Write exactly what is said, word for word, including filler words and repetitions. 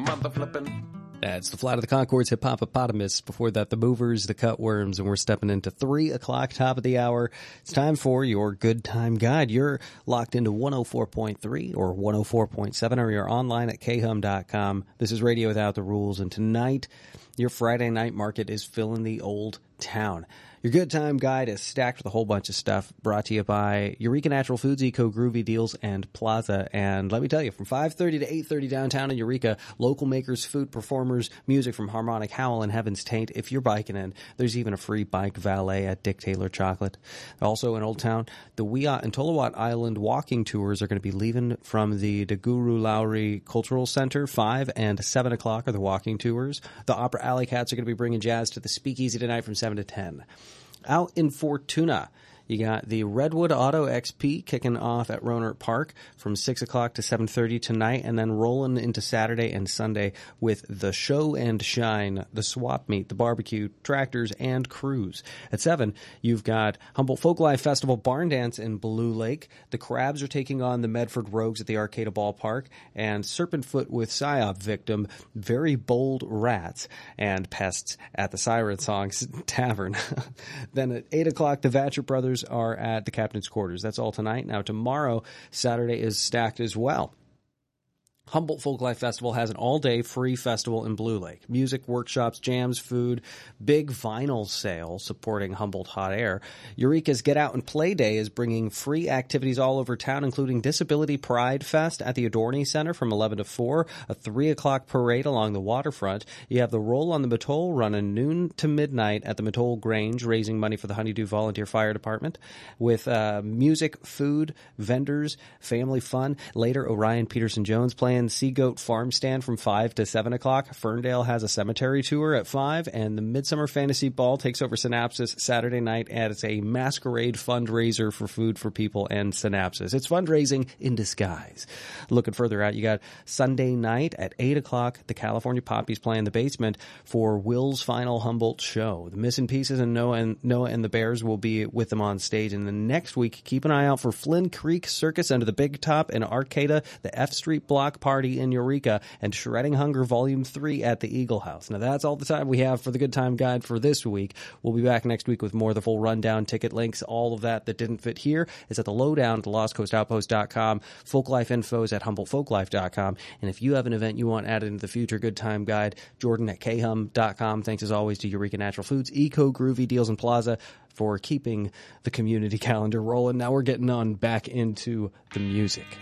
mother flipping. That's the Flight of the Conchords, Hippopotamus. Before that, the Movers, the Cutworms, and we're stepping into three o'clock, top of the hour. It's time for your Good Time Guide. You're locked into one oh four point three or one oh four point seven, or you're online at k hum dot com. This is Radio Without the Rules, and tonight, your Friday night market is filling the old town. Your Good Time Guide is stacked with a whole bunch of stuff, brought to you by Eureka Natural Foods, Eco Groovy Deals, and Plaza. And let me tell you, from five thirty to eight thirty downtown in Eureka, local makers, food performers, music from Harmonic Howl and Heaven's Taint. If you're biking in, there's even a free bike valet at Dick Taylor Chocolate. Also in Old Town, the Wiyot and Tolawat Island walking tours are going to be leaving from the Daguru Lowry Cultural Center. five and seven o'clock are the walking tours. The Opera Alley Cats are going to be bringing jazz to the Speakeasy tonight from seven to ten. Out in Fortuna, you got the Redwood Auto X P kicking off at Rohnert Park from six o'clock to seven thirty tonight, and then rolling into Saturday and Sunday with the Show and Shine, the Swap Meet, the Barbecue, Tractors, and Cruise. At seven, you've got Humboldt Folklife Festival Barn Dance in Blue Lake. The Crabs are taking on the Medford Rogues at the Arcata Ballpark, and Serpentfoot with Psyop victim Very Bold Rats and Pests at the Siren Songs Tavern. Then at eight o'clock, the Vatcher Brothers are at the Captain's Quarters. That's all tonight. Now tomorrow, Saturday, is stacked as well. Humboldt Folklife Festival has an all-day free festival in Blue Lake. Music, workshops, jams, food, big vinyl sale supporting Humboldt Hot Air. Eureka's Get Out and Play Day is bringing free activities all over town, including Disability Pride Fest at the Adorney Center from eleven to four, a three o'clock parade along the waterfront. You have the Roll on the Mattole running noon to midnight at the Mattole Grange, raising money for the Honeydew Volunteer Fire Department, with uh, music, food, vendors, family fun. Later, Orion Peterson-Jones playing Sea Goat Farm Stand from five to seven o'clock. Ferndale has a cemetery tour at five, and the Midsummer Fantasy Ball takes over Synapsis Saturday night as a masquerade fundraiser for Food for People and Synapsis. It's fundraising in disguise. Looking further out, you got Sunday night at eight o'clock, the California Poppies play in the basement for Will's final Humboldt show. The Missing Pieces and Noah and Noah and the Bears will be with them on stage. And the next week, keep an eye out for Flynn Creek Circus under the Big Top in Arcata, the F Street Block Party in Eureka, and Shredding Hunger Volume three at the Eagle House. Now, that's all the time we have for the Good Time Guide for this week. We'll be back next week with more of the full rundown, ticket links, all of that that didn't fit here is at the lowdown at the lost coast outpost dot com. Folklife info is at humboldt folklife dot com. And if you have an event you want added into the future Good Time Guide, Jordan at k hum dot com. Thanks as always to Eureka Natural Foods, Eco Groovy Deals, and Plaza for keeping the community calendar rolling. Now we're getting on back into the music.